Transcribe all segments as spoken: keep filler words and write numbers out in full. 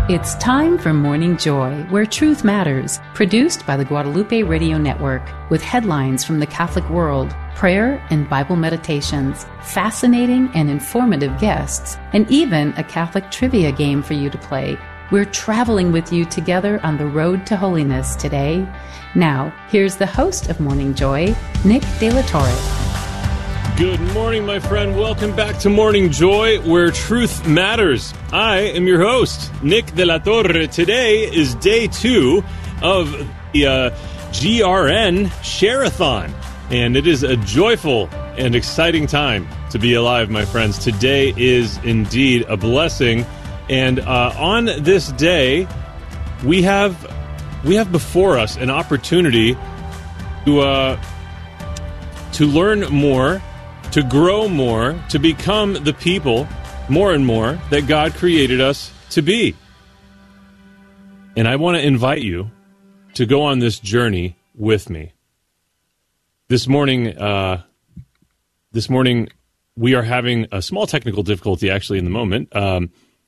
It's time for Morning Joy, where truth matters, produced by the Guadalupe Radio Network, with headlines from the Catholic world, prayer and Bible meditations, fascinating and informative guests, and even a Catholic trivia game for you to play. We're traveling with you together on the road to holiness today. Now, here's the host of Morning Joy, Nick De La Torre. Good morning, my friend. Welcome back to Morning Joy, where truth matters. I am your host, Nick De La Torre. Today is day two of the uh, G R N Share-a-thon, and it is a joyful and exciting time to be alive, my friends. Today is indeed a blessing, and uh, on this day, we have we have before us an opportunity to uh, to learn more, to grow more, to become the people, more and more, that God created us to be. And I want to invite you to go on this journey with me. This morning, uh, this morning, we are having a small technical difficulty, actually, in the moment. Um,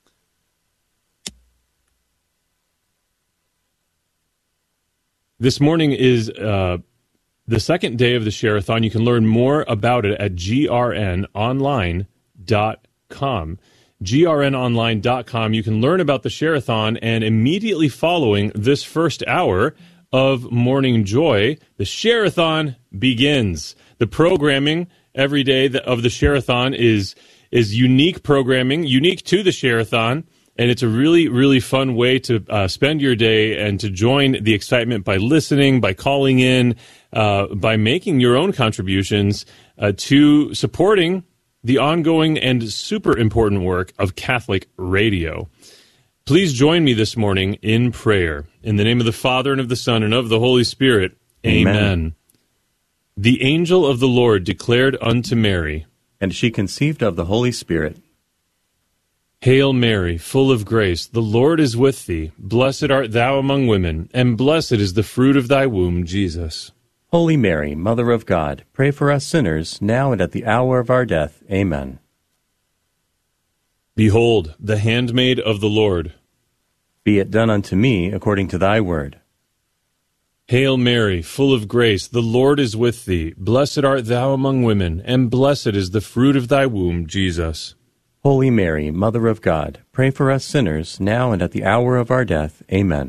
this morning is... Uh, The second day of the Share-a-thon. You can learn more about it at G R N online dot com. G R N online dot com. You can learn about the Share-a-thon, and immediately following this first hour of Morning Joy, the Share-a-thon begins. The programming every day of the Share-a-thon is, is unique programming, unique to the Share-a-thon. And it's a really, really fun way to uh, spend your day and to join the excitement by listening, by calling in, uh, by making your own contributions uh, to supporting the ongoing and super important work of Catholic radio. Please join me this morning in prayer. In the name of the Father, and of the Son, and of the Holy Spirit. Amen. Amen. The angel of the Lord declared unto Mary, and she conceived of the Holy Spirit. Hail Mary, full of grace, the Lord is with thee. Blessed art thou among women, and blessed is the fruit of thy womb, Jesus. Holy Mary, Mother of God, pray for us sinners, now and at the hour of our death. Amen. Behold, the handmaid of the Lord. Be it done unto me according to thy word. Hail Mary, full of grace, the Lord is with thee. Blessed art thou among women, and blessed is the fruit of thy womb, Jesus. Holy Mary, Mother of God, pray for us sinners, now and at the hour of our death. Amen.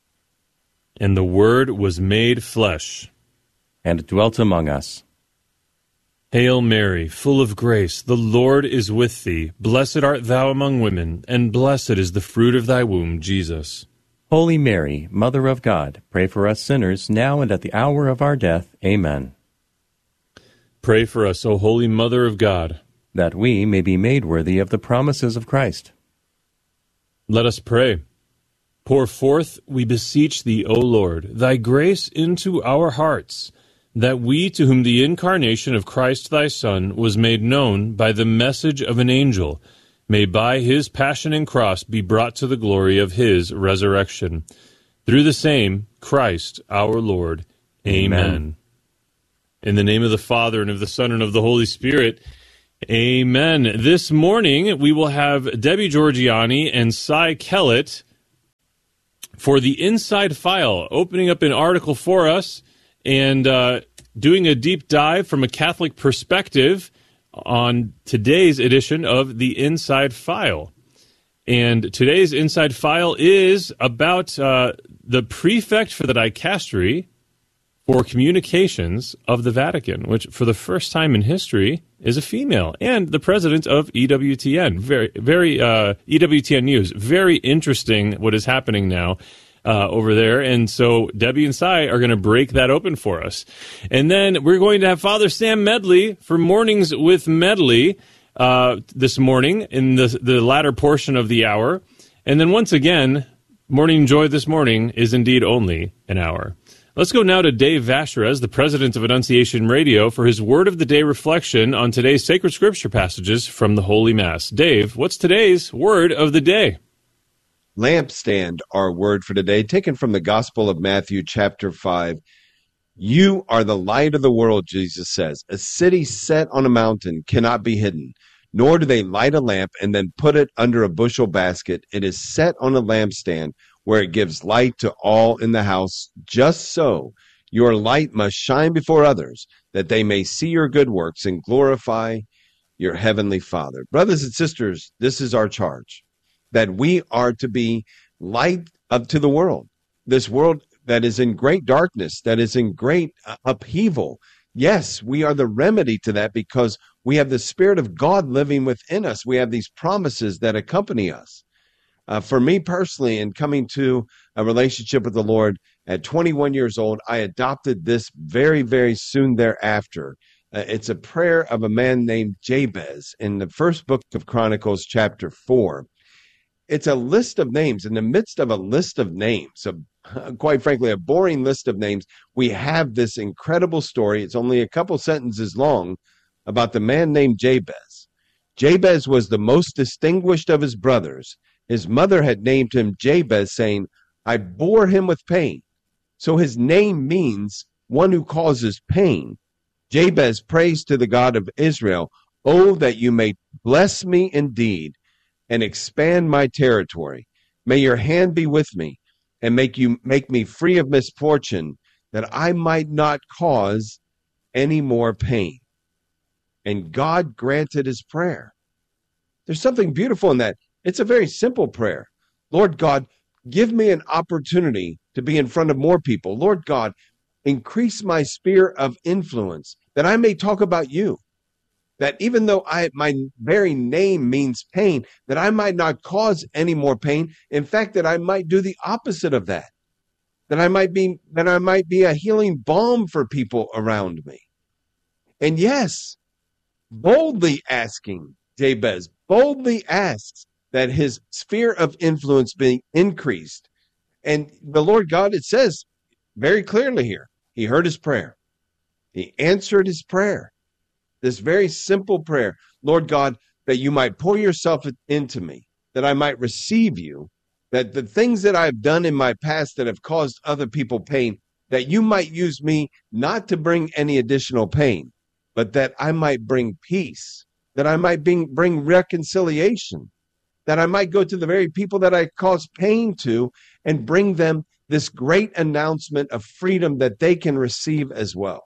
And the Word was made flesh, and dwelt among us. Hail Mary, full of grace, the Lord is with thee. Blessed art thou among women, and blessed is the fruit of thy womb, Jesus. Holy Mary, Mother of God, pray for us sinners, now and at the hour of our death. Amen. Pray for us, O Holy Mother of God, that we may be made worthy of the promises of Christ. Let us pray. Pour forth, we beseech thee, O Lord, thy grace into our hearts, that we, to whom the incarnation of Christ thy Son was made known by the message of an angel, may by his passion and cross be brought to the glory of his resurrection. Through the same Christ our Lord. Amen. Amen. In the name of the Father, and of the Son, and of the Holy Spirit. Amen. This morning, we will have Debbie Georgiani and Cy Kellett for the Inside File, opening up an article for us and uh, doing a deep dive from a Catholic perspective on today's edition of the Inside File. And today's Inside File is about uh, the prefect for the dicastery for communications of the Vatican, which for the first time in history is a female, and the president of E W T N. Very, very uh, E W T N News. Very interesting what is happening now uh, over there. And so Debbie and Cy are going to break that open for us. And then we're going to have Father Sam Medley for Mornings with Medley uh, this morning in the, the latter portion of the hour. And then once again, Morning Joy this morning is indeed only an hour. Let's go now to Dave Vacherez, the president of Annunciation Radio, for his Word of the Day reflection on today's sacred scripture passages from the Holy Mass. Dave, what's today's Word of the Day? Lampstand, our word for today, taken from the Gospel of Matthew, chapter five. You are the light of the world, Jesus says. A city set on a mountain cannot be hidden. nor do they light a lamp and then put it under a bushel basket. It is set on a lampstand where it gives light to all in the house. Just so your light must shine before others, that they may see your good works and glorify your heavenly Father. Brothers and sisters, this is our charge, that we are to be light up to the world, this world that is in great darkness, that is in great uh, upheaval. Yes, we are the remedy to that because we have the Spirit of God living within us. We have these promises that accompany us. Uh, for me personally, in coming to a relationship with the Lord at twenty-one years old, I adopted this very, very soon thereafter. Uh, it's a prayer of a man named Jabez in the first book of Chronicles, chapter four. It's a list of names. In the midst of a list of names, a, uh, quite frankly, a boring list of names, we have this incredible story. It's only a couple sentences long about the man named Jabez. Jabez was the most distinguished of his brothers. His mother had named him Jabez, saying, I bore him with pain. So his name means one who causes pain. Jabez prays to the God of Israel, oh, that you may bless me indeed and expand my territory. May your hand be with me and make you make me free of misfortune, that I might not cause any more pain. And God granted his prayer. There's something beautiful in that. It's a very simple prayer. Lord God, give me an opportunity to be in front of more people. Lord God, increase my sphere of influence that I may talk about you. That even though I my very name means pain, that I might not cause any more pain. In fact, that I might do the opposite of that. That I might be that I might be a healing balm for people around me. And yes, boldly asking, Jabez boldly asks that his sphere of influence be increased. And the Lord God, it says very clearly here, he heard his prayer. He answered his prayer. This very simple prayer, Lord God, that you might pour yourself into me, that I might receive you, that the things that I've done in my past that have caused other people pain, that you might use me not to bring any additional pain, but that I might bring peace, that I might bring, bring reconciliation, that I might go to the very people that I cause pain to and bring them this great announcement of freedom that they can receive as well.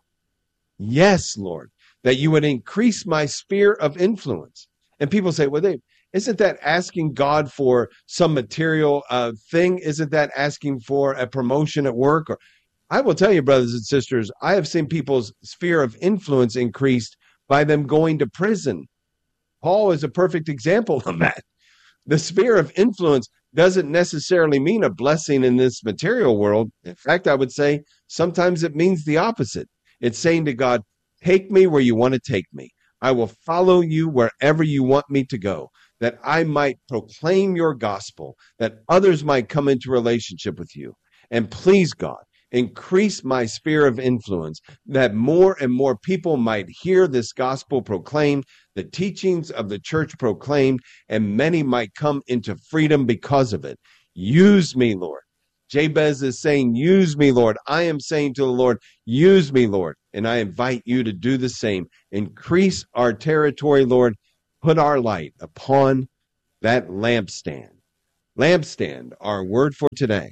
Yes, Lord, that you would increase my sphere of influence. And people say, well, Dave, isn't that asking God for some material uh, thing? Isn't that asking for a promotion at work? Or I will tell you, brothers and sisters, I have seen people's sphere of influence increased by them going to prison. Paul is a perfect example of that. The sphere of influence doesn't necessarily mean a blessing in this material world. In fact, I would say sometimes it means the opposite. It's saying to God, take me where you want to take me. I will follow you wherever you want me to go, that I might proclaim your gospel, that others might come into relationship with you. And please, God, increase my sphere of influence, that more and more people might hear this gospel proclaimed, the teachings of the church proclaimed, and many might come into freedom because of it. Use me, Lord. Jabez is saying, use me, Lord. I am saying to the Lord, use me, Lord. And I invite you to do the same. Increase our territory, Lord. Put our light upon that lampstand. Lampstand, our word for today.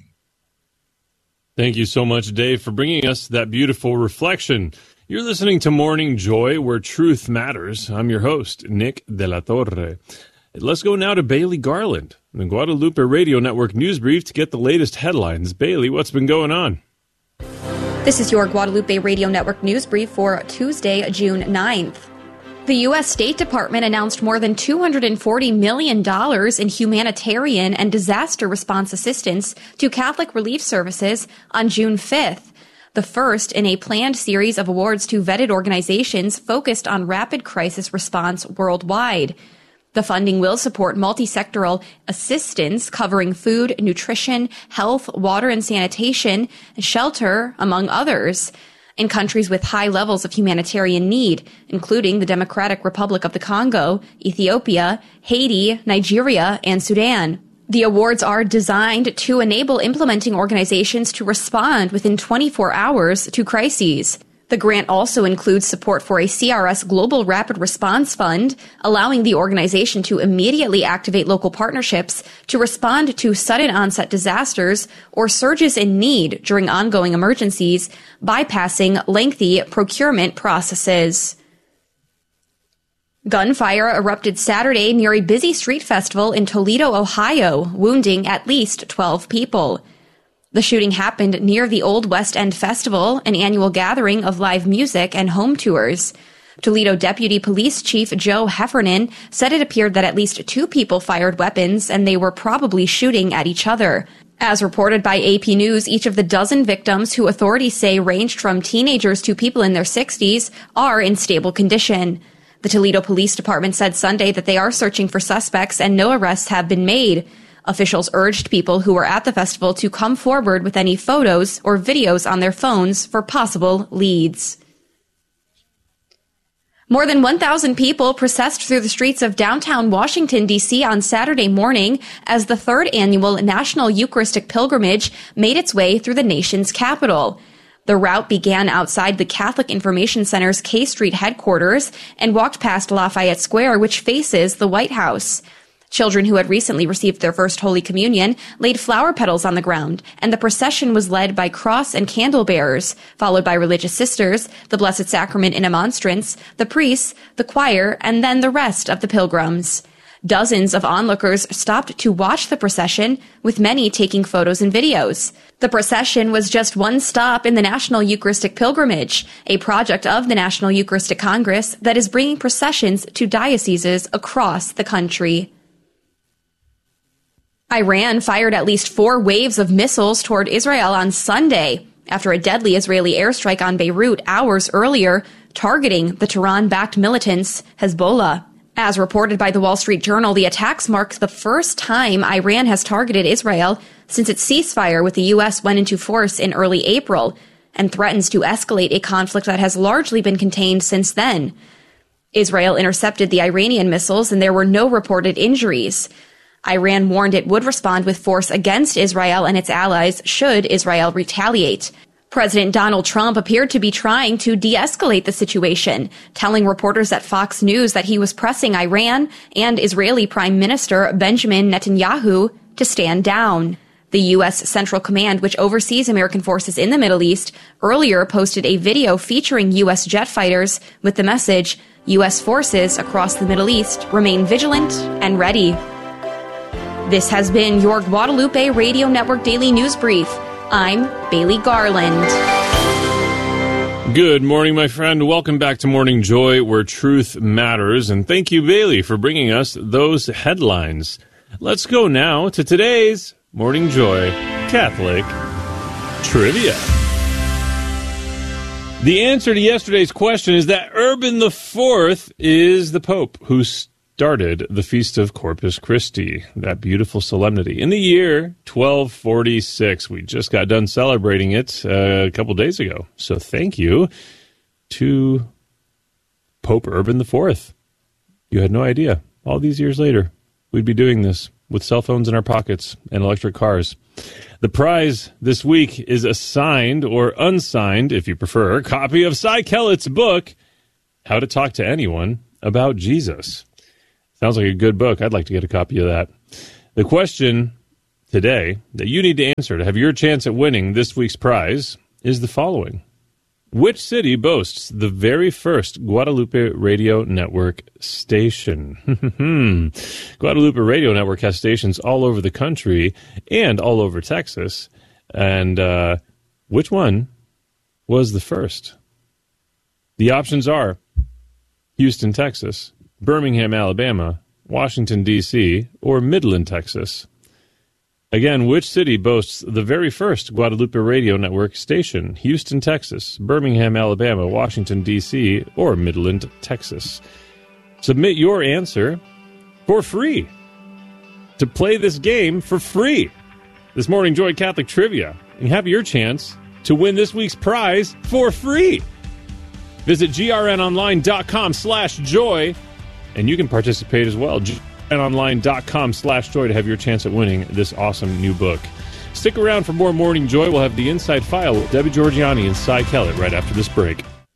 Thank you so much, Dave, for bringing us that beautiful reflection. You're listening to Morning Joy, where truth matters. I'm your host, Nick De La Torre. Let's go now to Bailey Garland, the Guadalupe Radio Network News Brief, to get the latest headlines. Bailey, what's been going on? This is your Guadalupe Radio Network News Brief for Tuesday, June ninth. The U S State Department announced more than two hundred forty million dollars in humanitarian and disaster response assistance to Catholic Relief Services on June fifth, the first in a planned series of awards to vetted organizations focused on rapid crisis response worldwide. The funding will support multi-sectoral assistance covering food, nutrition, health, water and sanitation, shelter, among others, in countries with high levels of humanitarian need, including the Democratic Republic of the Congo, Ethiopia, Haiti, Nigeria, and Sudan. The awards are designed to enable implementing organizations to respond within twenty-four hours to crises. The grant also includes support for a C R S Global Rapid Response Fund, allowing the organization to immediately activate local partnerships to respond to sudden onset disasters or surges in need during ongoing emergencies, bypassing lengthy procurement processes. Gunfire erupted Saturday near a busy street festival in Toledo, Ohio, wounding at least twelve people. The shooting happened near the Old West End Festival, an annual gathering of live music and home tours. Toledo Deputy Police Chief Joe Heffernan said it appeared that at least two people fired weapons and they were probably shooting at each other. As reported by A P News, each of the dozen victims, who authorities say ranged from teenagers to people in their sixties, are in stable condition. The Toledo Police Department said Sunday that they are searching for suspects and no arrests have been made. Officials urged people who were at the festival to come forward with any photos or videos on their phones for possible leads. More than one thousand people processed through the streets of downtown Washington, D C on Saturday morning as the third annual National Eucharistic Pilgrimage made its way through the nation's capital. The route began outside the Catholic Information Center's K Street headquarters and walked past Lafayette Square, which faces the White House. Children who had recently received their first Holy Communion laid flower petals on the ground, and the procession was led by cross and candle bearers, followed by religious sisters, the Blessed Sacrament in a monstrance, the priests, the choir, and then the rest of the pilgrims. Dozens of onlookers stopped to watch the procession, with many taking photos and videos. The procession was just one stop in the National Eucharistic Pilgrimage, a project of the National Eucharistic Congress that is bringing processions to dioceses across the country. Iran fired at least four waves of missiles toward Israel on Sunday after a deadly Israeli airstrike on Beirut hours earlier, targeting the Tehran-backed militants Hezbollah. As reported by the Wall Street Journal, the attacks mark the first time Iran has targeted Israel since its ceasefire with the U S went into force in early April, and threatens to escalate a conflict that has largely been contained since then. Israel intercepted the Iranian missiles, and there were no reported injuries. Iran warned it would respond with force against Israel and its allies should Israel retaliate. President Donald Trump appeared to be trying to de-escalate the situation, telling reporters at Fox News that he was pressing Iran and Israeli Prime Minister Benjamin Netanyahu to stand down. The U S Central Command, which oversees American forces in the Middle East, earlier posted a video featuring U S jet fighters with the message, U S forces across the Middle East remain vigilant and ready. This has been your Guadalupe Radio Network Daily News Brief. I'm Bailey Garland. Good morning, my friend. Welcome back to Morning Joy, where truth matters. And thank you, Bailey, for bringing us those headlines. Let's go now to today's Morning Joy Catholic Trivia. The answer to yesterday's question is that Urban the Fourth is the Pope who started the Feast of Corpus Christi, that beautiful solemnity, in the year twelve forty-six. We just got done celebrating it uh, a couple days ago. So thank you to Pope Urban the Fourth. You had no idea. All these years later, we'd be doing this with cell phones in our pockets and electric cars. The prize this week is a signed or unsigned, if you prefer, copy of Cy Kellett's book, How to Talk to Anyone About Jesus. Sounds like a good book. I'd like to get a copy of that. The question today that you need to answer to have your chance at winning this week's prize is the following. Which city boasts the very first Guadalupe Radio Network station? Guadalupe Radio Network has stations all over the country and all over Texas. And uh, which one was the first? The options are Houston, Texas, Birmingham, Alabama, Washington, D C, or Midland, Texas. Again, which city boasts the very first Guadalupe Radio Network station? Houston, Texas, Birmingham, Alabama, Washington, D C, or Midland, Texas. Submit your answer for free to play this game for free. This Morning Joy Catholic Trivia. And have your chance to win this week's prize for free. Visit grnonline.com slash joy. And you can participate as well. grnonline.com slash joy to have your chance at winning this awesome new book. Stick around for more Morning Joy. We'll have the Inside File with Debbie Georgiani and Cy Kellett right after this break.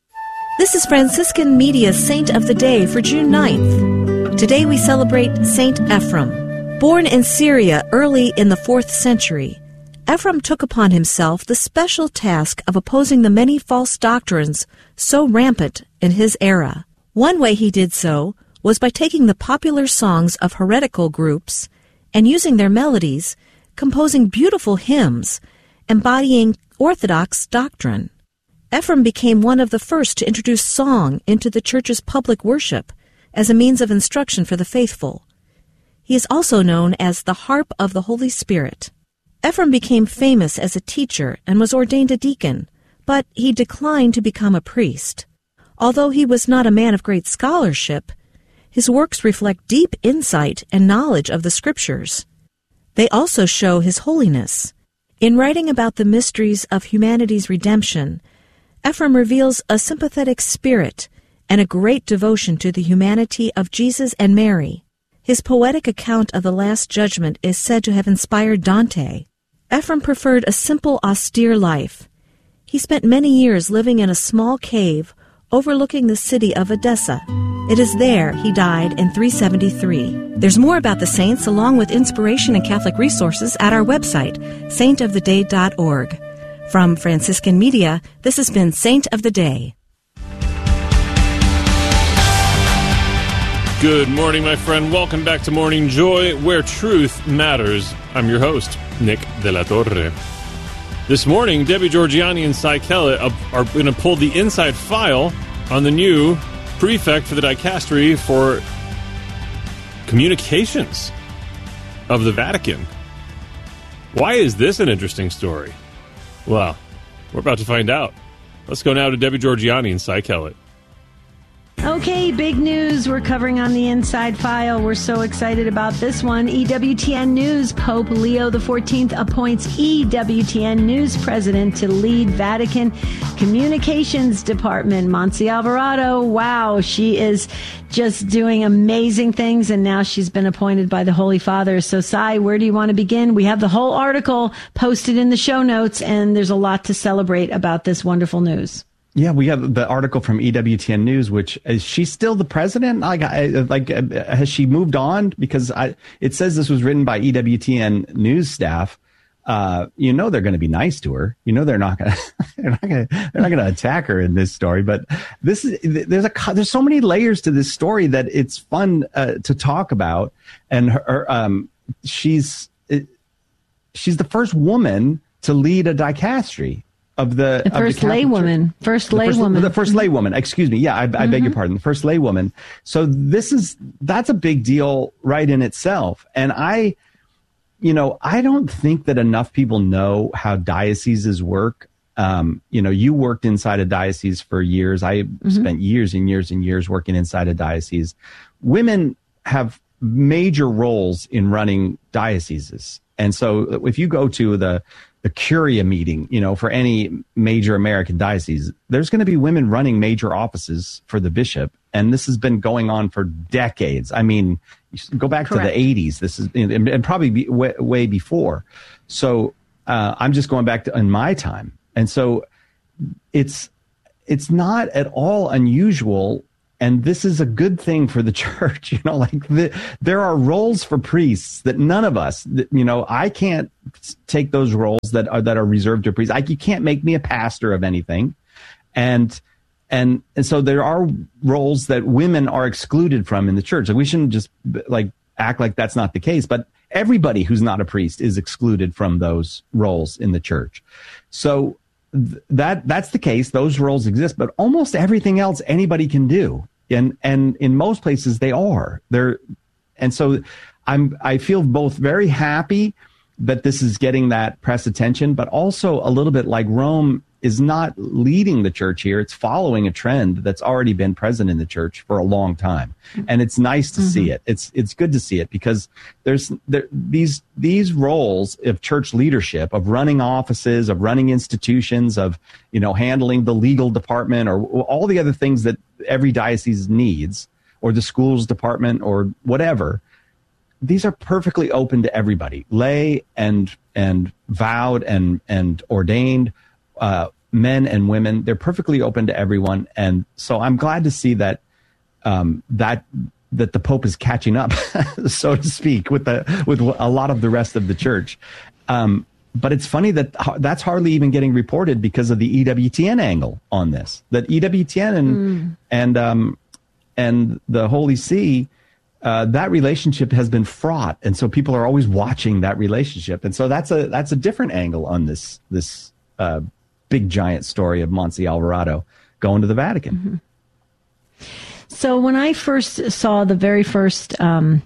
This is Franciscan Media's Saint of the Day for June ninth. Today we celebrate Saint Ephrem. Born in Syria early in the fourth century, Ephrem took upon himself the special task of opposing the many false doctrines so rampant in his era. One way he did so was by taking the popular songs of heretical groups and using their melodies, composing beautiful hymns embodying orthodox doctrine. Ephrem became one of the first to introduce song into the church's public worship as a means of instruction for the faithful. He is also known as the Harp of the Holy Spirit. Ephrem became famous as a teacher and was ordained a deacon, but he declined to become a priest. Although he was not a man of great scholarship, his works reflect deep insight and knowledge of the Scriptures. They also show his holiness. In writing about the mysteries of humanity's redemption, Ephrem reveals a sympathetic spirit and a great devotion to the humanity of Jesus and Mary. His poetic account of the Last Judgment is said to have inspired Dante. Ephrem preferred a simple, austere life. He spent many years living in a small cave overlooking the city of Edessa. It is there he died in three seventy-three. There's more about the saints along with inspiration and Catholic resources at our website, saint of the day dot org. From Franciscan Media, this has been Saint of the Day. Good morning, my friend. Welcome back to Morning Joy, where truth matters. I'm your host, Nick De La Torre. This morning, Debbie Georgianni and Cy Kellett are going to pull the inside file on the new prefect for the dicastery for communications of the Vatican. Why is this an interesting story? Well, we're about to find out. Let's go now to Debbie Georgianni and Cy Kellett. Okay, big news we're covering on the Inside File. We're so excited about this one. E W T N News, Pope Leo the fourteenth appoints E W T N News president to lead Vatican Communications Department. Monse Alvarado, wow, she is just doing amazing things, and now she's been appointed by the Holy Father. So, Cy, where do you want to begin? We have the whole article posted in the show notes, and there's a lot to celebrate about this wonderful news. Yeah, we have the article from E W T N News, which is she still the president? Like, I, like, has she moved on? Because I, it says this was written by E W T N News staff. Uh, you know, they're going to be nice to her. You know, they're not going to, they're not going to, they're not going to attack her in this story. But this is, there's a, there's so many layers to this story that it's fun uh, to talk about. And her, um, she's, she's the first woman to lead a dicastery. Of the, the first of the laywoman, first laywoman, the first laywoman. Excuse me. Yeah, I, I mm-hmm. beg your pardon. The first laywoman. So this is that's a big deal right in itself. And I, you know, I don't think that enough people know how dioceses work. Um, you know, you worked inside a diocese for years. I mm-hmm. spent years and years and years working inside a diocese. Women have major roles in running dioceses, and so if you go to the the Curia meeting, you know, for any major American diocese, there's going to be women running major offices for the bishop. And this has been going on for decades. I mean, you go back Correct. to the eighties. This is, and, and probably be way, way before. So uh, I'm just going back to in my time. And so it's, it's not at all unusual. And this is a good thing for the church. You know, like the, there are roles for priests that none of us, you know, I can't take those roles that are, that are reserved to priests. I, you can't make me a pastor of anything. And, and, and so there are roles that women are excluded from in the church. Like we shouldn't just like act like that's not the case, but everybody who's not a priest is excluded from those roles in the church. So that that's the case. Those roles exist, but almost everything else anybody can do. And, and in most places they are there. And so I'm, I feel both very happy that this is getting that press attention, but also a little bit like Rome is not leading the church here. It's following a trend that's already been present in the church for a long time. And it's nice to mm-hmm. see it. It's, it's good to see it because there's there, these, these roles of church leadership, of running offices, of running institutions, of, you know, handling the legal department or all the other things that every diocese needs, or the schools department or whatever. These are perfectly open to everybody, lay and, and vowed and, and ordained, uh, men and women. They're perfectly open to everyone. And so I'm glad to see that um, that that the Pope is catching up, so to speak, with the with a lot of the rest of the church. Um, but it's funny that that's hardly even getting reported because of the E W T N angle on this. That E W T N and mm. and um, and the Holy See, uh, that relationship has been fraught, and so people are always watching that relationship. And so that's a that's a different angle on this this uh, big giant story of Monsi Alvarado going to the Vatican. Mm-hmm. So when I first saw the very first um,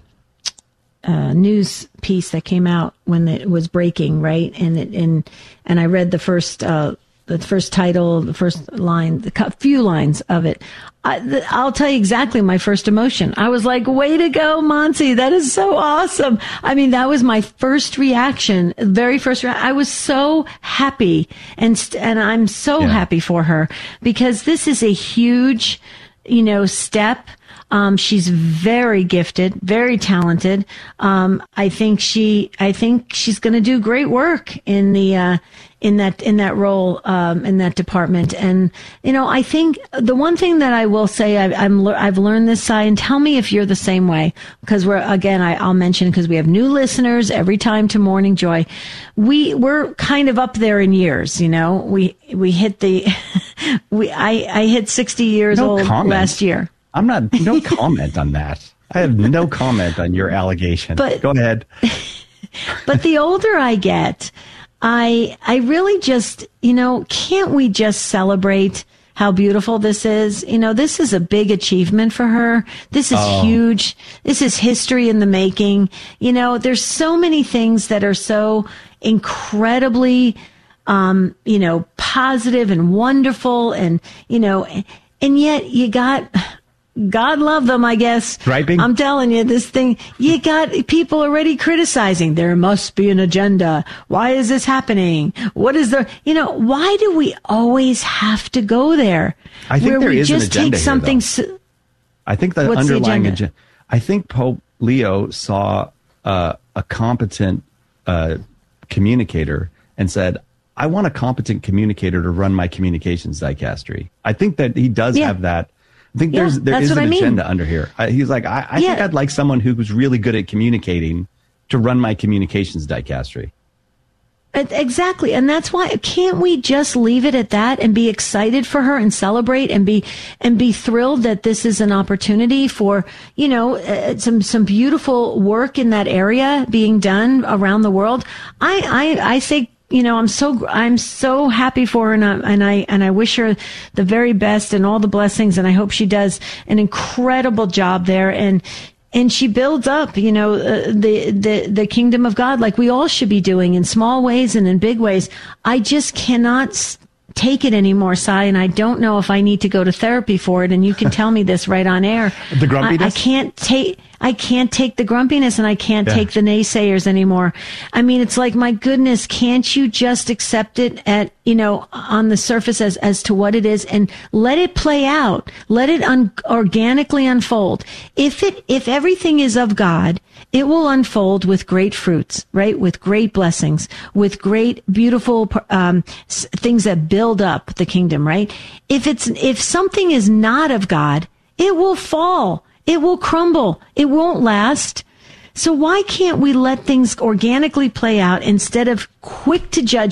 uh, news piece that came out when it was breaking, right, and it, and and I read the first uh, the first title, the first line, the few lines of it, I, the, I'll tell you exactly my first emotion. I was like, "Way to go, Monsi! That is so awesome!" I mean, that was my first reaction, very first. Re- I was so happy, and and I'm so yeah. happy for her because this is a huge, you know, step. Um, she's very gifted, very talented. Um, I think she, I think she's going to do great work in the, uh, in that, in that role, um, in that department. And, you know, I think the one thing that I will say, I've, I'm, I've learned this side, and tell me if you're the same way, because we're, again, I, I'll mention, because we have new listeners every time to Morning Joy. We, we're kind of up there in years, you know, we, we hit the, we, I, I hit sixty years no old comment. last year. I'm not, no comment on that. I have no comment on your allegation. But, go ahead. But the older I get, I, I really just, you know, can't we just celebrate how beautiful this is? You know, this is a big achievement for her. This is oh. huge. This is history in the making. You know, there's so many things that are so incredibly, um, you know, positive and wonderful, and, you know, and yet you got, God love them, I guess. Griping? I'm telling you, this thing, you got people already criticizing. There must be an agenda. Why is this happening? What is the, you know, why do we always have to go there? I think where there we is just an agenda take something. Here, though. I think the What's underlying the agenda? agenda, I think Pope Leo saw uh, a competent uh, communicator and said, I want a competent communicator to run my communications dicastery. I think that he does yeah. have that. I think yeah, there's there is an I mean. agenda under here. Uh, he's like, I, I yeah. think I'd like someone who was really good at communicating to run my communications dicastery. Exactly. And that's why, can't we just leave it at that and be excited for her and celebrate and be, and be thrilled that this is an opportunity for, you know, uh, some, some beautiful work in that area being done around the world. I, I, I say, you know, I'm so, I'm so happy for her, and I, and I, and I wish her the very best and all the blessings. And I hope she does an incredible job there. And, and she builds up, you know, uh, the, the, the kingdom of God, like we all should be doing, in small ways and in big ways. I just cannot s- take it anymore, Cy, and I don't know if I need to go to therapy for it. And you can tell me this right on air. The grumpiness? I, I can't take, I can't take the grumpiness, and I can't yeah. take the naysayers anymore. I mean, it's like, my goodness, can't you just accept it at, you know, on the surface as, as to what it is, and let it play out. Let it un- organically unfold. If it, if everything is of God, it will unfold with great fruits, right? With great blessings, with great, beautiful, um, things that build up the kingdom, right? If it's, if something is not of God, it will fall. It will crumble. It won't last. So why can't we let things organically play out instead of quick to judge